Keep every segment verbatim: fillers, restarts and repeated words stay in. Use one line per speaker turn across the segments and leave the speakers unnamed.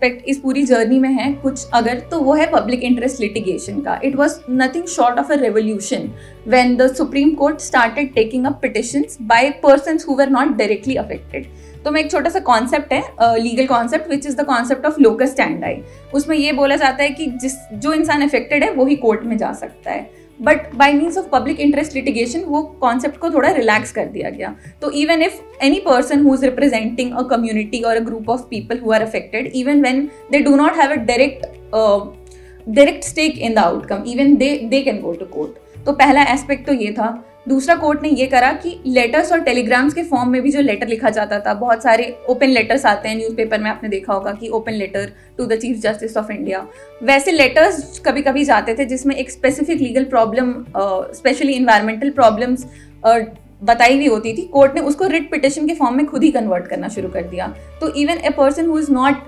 Aspect इस पूरी journey में है कुछ अगर, तो वो है पब्लिक इंटरेस्ट लिटिगेशन का. It was nothing short of a revolution when the supreme court started taking up petitions bye persons who were not directly affected. तो मैं एक छोटा सा कॉन्सेप्ट है, legal concept, which is the concept of locus standi. उसमें ये बोला जाता है कि जिस जो इंसान अफेक्टेड है वो ही कोर्ट में जा सकता है. But by means of public interest litigation वो कॉन्सेप्ट को थोड़ा रिलैक्स कर दिया गया. तो even if any person who is representing a community और a group of people who are affected, even when they do not have a direct direct stake in the outcome, even they they can go to court. तो पहला aspect तो ये था. दूसरा, court ने ये करा कि लेटर्स और टेलीग्राम्स के फॉर्म में भी जो लेटर लिखा जाता था, बहुत सारे ओपन लेटर्स आते हैं न्यूज़पेपर में, आपने देखा होगा कि open letter to the chief justice of India, वैसे लेटर्स कभी कभी जाते थे जिसमें एक specific legal problem, specially environmental problems बताई हुई होती थी. कोर्ट ने उसको रिट पिटिशन के फॉर्म में खुद ही कन्वर्ट करना शुरू कर दिया. तो even a person who is not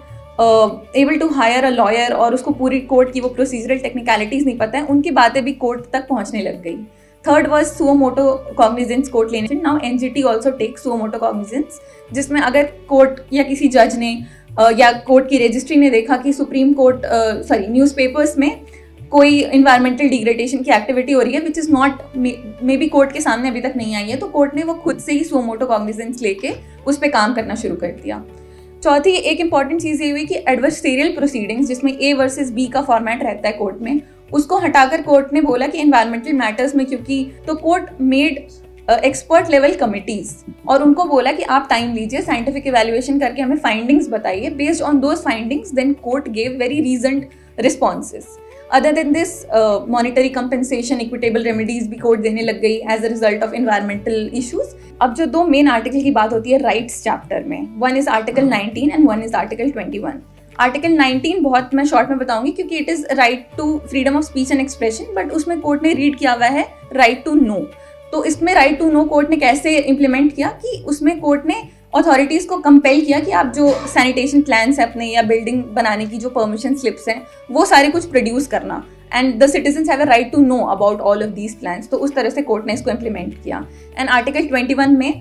able to hire a lawyer और उसको पूरी कोर्ट की वो प्रोसीजरल टेक्निकलिटीज नहीं पता है, उनकी बातें भी कोर्ट तक पहुंचने लग गई. Third was suo motu cognizance court लेने. Now NGT also take suo motu cognizance, जिसमें अगर कोर्ट या किसी जज ने uh, या कोर्ट की रजिस्ट्री ने देखा कि सुप्रीम कोर्ट सॉरी न्यूज़पेपर्स में कोई इन्वायरमेंटल डिग्रेडेशन की एक्टिविटी हो रही है which is not may be court के सामने अभी तक नहीं आई है, तो कोर्ट ने वो खुद से ही सुओ मोटो कॉग्निजेंस लेके उस पर काम करना शुरू कर दिया. चौथी एक इंपॉर्टेंट चीज़ ये हुई कि एडवर्सरियल प्रोसीडिंग्स, जिसमें ए वर्सेस बी का फॉर्मेट रहता है कोर्ट में, उसको हटाकर कोर्ट ने बोला कि एनवायरमेंटल मैटर्स में, क्योंकि तो court made expert level committees और उनको बोला कि आप टाइम लीजिए, साइंटिफिक इवैल्यूएशन करके हमें फाइंडिंग्स बताइए. Based on those findings then court gave very रीजन्ड responses. Other than this monetary compensation, equitable remedies भी कोर्ट देने लग गई as a result of environmental issues. अब जो दो मेन आर्टिकल की बात होती है राइट्स चैप्टर में, one is article nineteen and one is article twenty one. Article nineteen बहुत मैं शॉर्ट में बताऊंगी क्योंकि it is right to freedom of speech and expression, but उसमें कोर्ट ने रीड किया हुआ है राइट टू नो. तो इसमें राइट टू नो कोर्ट ने कैसे इंप्लीमेंट किया कि उसमें कोर्ट ने अथॉरिटीज को कंपेल किया कि आप जो सैनिटेशन प्लान्स है अपने या बिल्डिंग बनाने की जो परमिशन स्लिप्स हैं वो सारे कुछ प्रोड्यूस करना, and the citizens have a right to know about all of these plans. तो उस तरह से कोर्ट ने इसको इंप्लीमेंट किया. एंड आर्टिकल ट्वेंटी वन में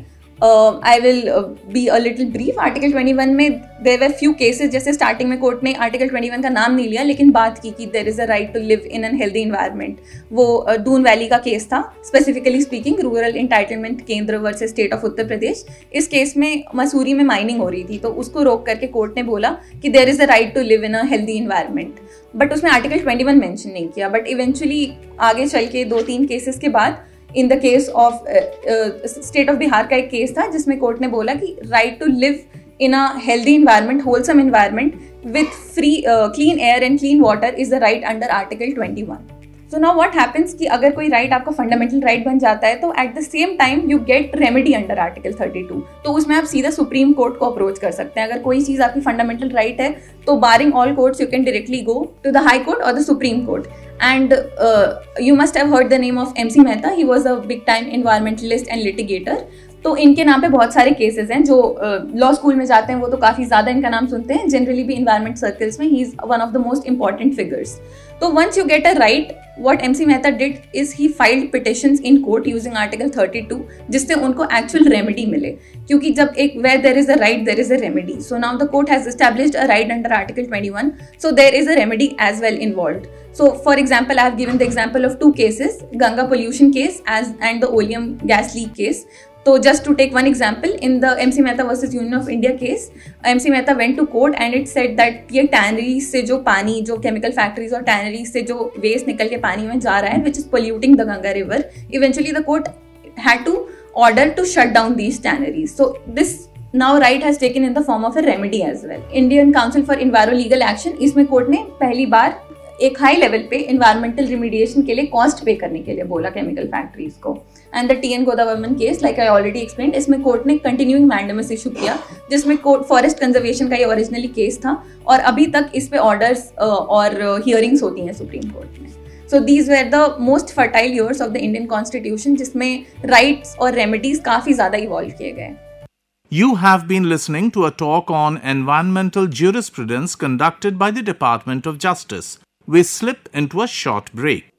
I will be a little brief. Article twenty one में देयर वर फ्यू केसेस, जैसे स्टार्टिंग में कोर्ट ने आर्टिकल ट्वेंटी वन का नाम नहीं लिया लेकिन बात की कि there is a right to live in an healthy environment. वो दून वैली का केस था, स्पेसिफिकली स्पीकिंग रूरल एंटाइटलमेंट केंद्र versus state of Uttar Pradesh. इस केस में मसूरी में माइनिंग हो रही थी, तो उसको रोक करके कोर्ट ने बोला कि there is a right to live in a healthy environment, but उसमें आर्टिकल ट्वेंटी वन मेंशन नहीं किया. बट इवेंचुअली आगे चल के दो तीन केसेस के बाद in the case of state of Bihar का एक केस था जिसमें कोर्ट ने बोला कि right to live in a healthy environment, wholesome environment with free clean air and clean water is the right under article twenty one. So now what happens कि अगर कोई राइट आपका फंडामेंटल राइट बन जाता है तो at the same time you get remedy under article thirty two. तो उसमें आप सीधा सुप्रीम कोर्ट को अप्रोच कर सकते हैं. अगर कोई चीज़ आपकी फंडामेंटल राइट है तो बारिंग all courts you can directly go to the high court और the supreme court. And uh, you must have heard the name of M C Mehta. He was a big time environmentalist and litigator. तो इनके नाम पे बहुत सारे cases हैं. जो law uh, school में जाते हैं वो तो काफ़ी ज़्यादा इनका नाम सुनते हैं. जनरली भी इन्वायरमेंट सर्कल्स में he is one of the most important figures. तो once you get a right, what M C Mehta did is he filed petitions in court using Article thirty two, जिससे उनको actual remedy मिले. क्योंकि जब एक where there is a right there is a remedy. So now the court has established a right under Article twenty one. So there is a remedy as well involved. So for example, I have given the example of two cases, Ganga pollution case as and the oleum gas leak case. So just to take one example, in the M C Mehta versus Union of India case, M C Mehta went to court and it said that ये tanneries से जो पानी, जो chemical factories और tanneries से जो waste निकल के पानी में जा रहा है, which is polluting the Ganga river, eventually the court had to order to shut down these tanneries. So this now right has taken in the form of a remedy as well. Indian Council for Enviro Legal Action, इसमें court ने पहली बार एक high level पे environmental रिमीडिएशन के लिए cost पे करने के लिए बोला केमिकल फैक्ट्रीज को. And the T N गोदावरमन case, like I already explained, इसमें कोर्ट ने कंटिन्यूइंग मैंडेमस इशू किया, जिसमें कोर्ट फॉरेस्ट कंजर्वेशन का ये ओरिजिनली केस था और अभी तक इस पे ऑर्डर्स और हियरिंग्स होती हैं सुप्रीम कोर्ट में. So these were the most fertile years of the Indian constitution, जिसमें राइट्स और रेमेडीज काफी ज्यादा इवॉल्व किए गए.
You have been listening to a talk on environmental jurisprudence conducted by the Department of Justice. We slip into a short break.